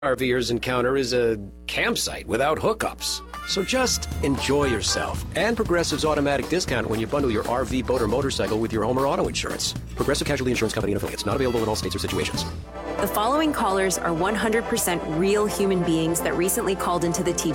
RVers encounter is a campsite without hookups. So just enjoy yourself. And Progressive's automatic discount when you bundle your RV, boat, or motorcycle with your home or auto insurance. Progressive Casualty Insurance Company and affiliates. Not available in all states or situations. The following callers are 100% real human beings that recently called into the TB